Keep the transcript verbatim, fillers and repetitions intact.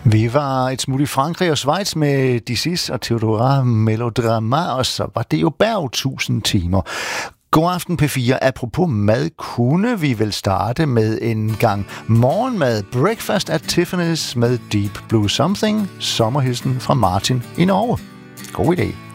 Vi var et smut i Frankrig og Schweiz med Dizis og Theodora Melodrama, og så var det jo Berg tusind timer. God aften P fire. Apropos mad, kunne vi vel starte med en gang morgenmad. Breakfast at Tiffany's med Deep Blue Something. Sommerhilsen fra Martin i Norge. God idé.